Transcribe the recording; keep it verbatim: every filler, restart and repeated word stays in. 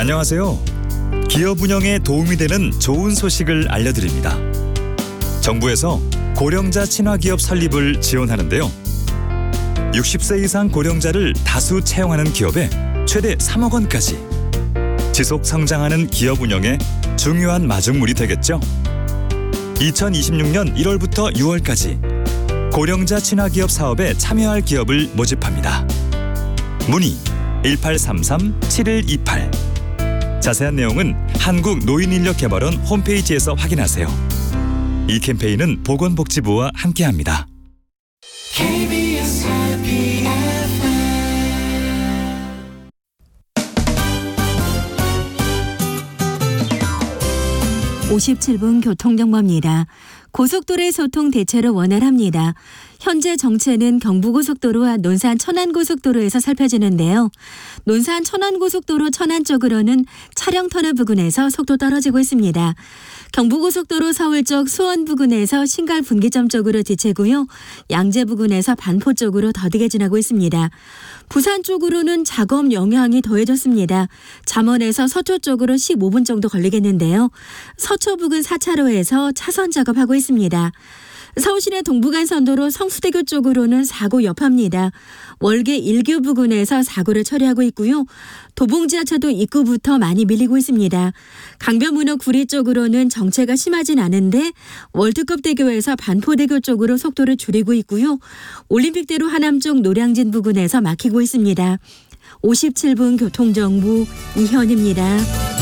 안녕하세요. 기업 운영에 도움이 되는 좋은 소식을 알려드립니다. 정부에서 고령자 친화기업 설립을 지원하는데요. 육십 세 이상 고령자를 다수 채용하는 기업에 최대 삼억 원까지. 지속 성장하는 기업 운영에 중요한 마중물이 되겠죠. 이천이십육 년 일월부터 유월까지 고령자 친화기업 사업에 참여할 기업을 모집합니다. 문의 일팔삼삼 칠일이팔. 자세한 내용은 한국노인인력개발원 홈페이지에서 확인하세요. 이 캠페인은 보건복지부와 함께합니다. 케이비에스 해피 에프엠 오십칠 분 교통정보입니다. 고속도로의 소통 대체로 원활합니다. 현재 정체는 경부고속도로와 논산 천안고속도로에서 살펴지는데요. 논산 천안고속도로 천안 쪽으로는 차량 터널 부근에서 속도 떨어지고 있습니다. 경부고속도로 서울 쪽 수원 부근에서 신갈 분기점 쪽으로 지체고요. 양재 부근에서 반포 쪽으로 더디게 지나고 있습니다. 부산 쪽으로는 작업 영향이 더해졌습니다. 잠원에서 서초 쪽으로 십오 분 정도 걸리겠는데요. 서초 부근 사 차로에서 차선 작업하고 있습니다. 서울시내 동부간선도로 성수대교 쪽으로는 사고 여파입니다. 월계 일교 부근에서 사고를 처리하고 있고요. 도봉지하철도 입구부터 많이 밀리고 있습니다. 강변문호 구리 쪽으로는 정체가 심하진 않은데 월드컵대교에서 반포대교 쪽으로 속도를 줄이고 있고요. 올림픽대로 하남 쪽 노량진 부근에서 막히고 있습니다. 오십칠 분 교통정보 이현입니다.